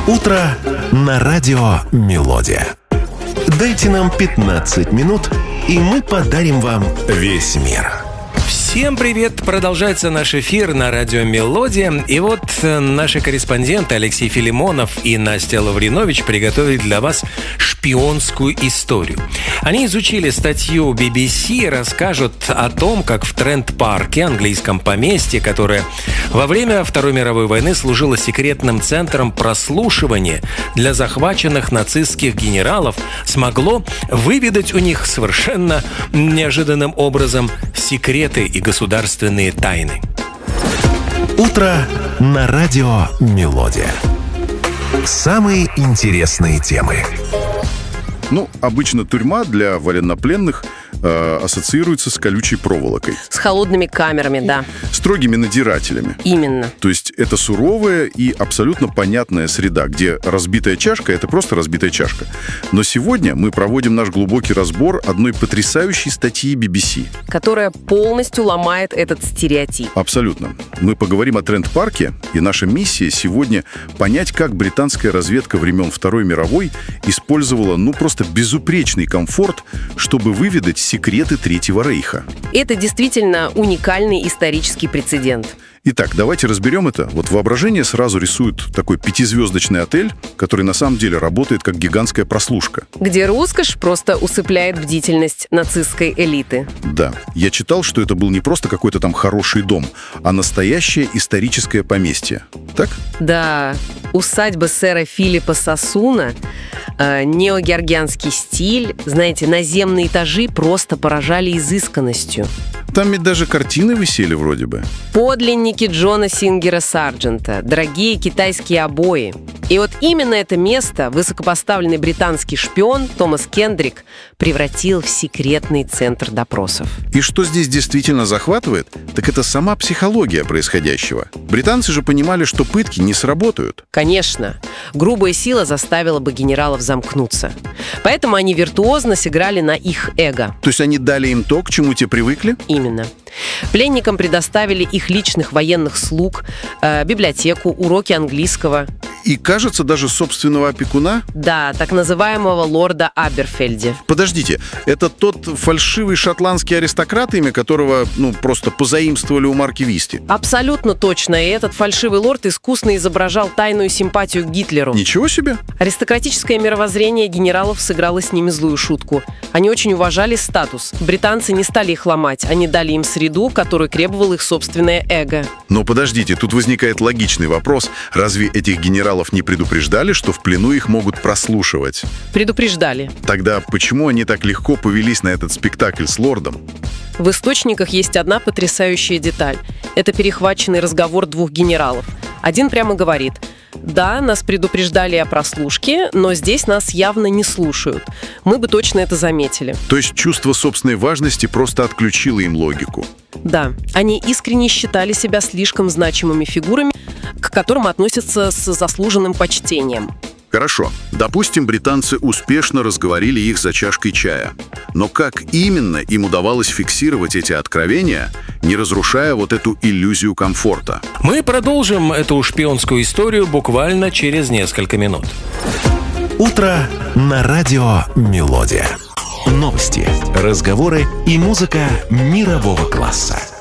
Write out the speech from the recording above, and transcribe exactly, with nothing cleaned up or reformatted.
Утро на радио «Мелодия». Дайте нам пятнадцать минут, и мы подарим вам весь мир. Всем привет! Продолжается наш эфир на радио «Мелодия». И вот наши корреспонденты Алексей Филимонов и Настя Лавринович приготовили для вас шпионскую историю. Они изучили статью би би си и расскажут о том, как в Трент-парке, английском поместье, которое во время Второй мировой войны служило секретным центром прослушивания для захваченных нацистских генералов, смогло выведать у них совершенно неожиданным образом секреты и государственные тайны. Утро на радио «Мелодия». Самые интересные темы. Ну, обычно тюрьма для военнопленных э, ассоциируется с колючей проволокой. С холодными камерами, да. Строгими надзирателями. Именно. То есть это суровая и абсолютно понятная среда, где разбитая чашка – это просто разбитая чашка. Но сегодня мы проводим наш глубокий разбор одной потрясающей статьи би би си. Которая полностью ломает этот стереотип. Абсолютно. Мы поговорим о Трент-парке, и наша миссия сегодня понять, как британская разведка времен Второй мировой использовала, ну, просто безупречный комфорт, чтобы выведать секреты Третьего рейха. Это действительно уникальный исторический прецедент. Итак, давайте разберем это. Вот воображение сразу рисует такой пятизвездочный отель, который на самом деле работает как гигантская прослушка. Где роскошь просто усыпляет бдительность нацистской элиты. Да. Я читал, что это был не просто какой-то там хороший дом, а настоящее историческое поместье. Так? Да. Усадьба сэра Филиппа Сосуна, э, неогеоргианский стиль, знаете, наземные этажи просто поражали изысканностью. Там ведь даже картины висели вроде бы. Подлинники Джона Сингера Сарджента, дорогие китайские обои. И вот именно это место высокопоставленный британский шпион Томас Кендрик превратил в секретный центр допросов. И что здесь действительно захватывает, так это сама психология происходящего. Британцы же понимали, что пытки не сработают. Конечно. Грубая сила заставила бы генералов замкнуться. Поэтому они виртуозно сыграли на их эго. То есть они дали им то, к чему те привыкли? Именно. Пленникам предоставили их личных военных слуг, э, библиотеку, уроки английского. И, кажется, даже собственного опекуна? Да, так называемого лорда Аберфельди. Подождите, это тот фальшивый шотландский аристократ, имя которого, ну, просто позаимствовали у Марки Висти? Абсолютно точно. И этот фальшивый лорд искусно изображал тайную симпатию к Гитлеру. Ничего себе! Аристократическое мировоззрение генералов сыграло с ними злую шутку. Они очень уважали статус. Британцы не стали их ломать. Они дали им среду, которую требовало их собственное эго. Но подождите, тут возникает логичный вопрос. Разве этих генералов не предупреждали, что в плену их могут прослушивать? Предупреждали. Тогда почему они так легко повелись на этот спектакль с лордом? В источниках есть одна потрясающая деталь. Это перехваченный разговор двух генералов. Один прямо говорит: «Да, нас предупреждали о прослушке, но здесь нас явно не слушают. Мы бы точно это заметили». То есть чувство собственной важности просто отключило им логику? Да, они искренне считали себя слишком значимыми фигурами, к которым относятся с заслуженным почтением. Хорошо. Допустим, британцы успешно разговорили их за чашкой чая. Но как именно им удавалось фиксировать эти откровения, не разрушая вот эту иллюзию комфорта? Мы продолжим эту шпионскую историю буквально через несколько минут. Утро на радио «Мелодия». Новости, разговоры и музыка мирового класса.